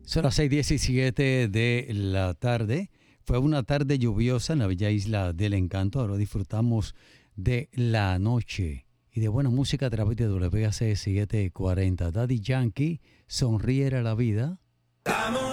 Son las 6:17 de la tarde. Fue una tarde lluviosa en la bella isla del Encanto. Ahora disfrutamos de la noche y de buena música a través de WAC 740. Daddy Yankee, Sonriera la vida.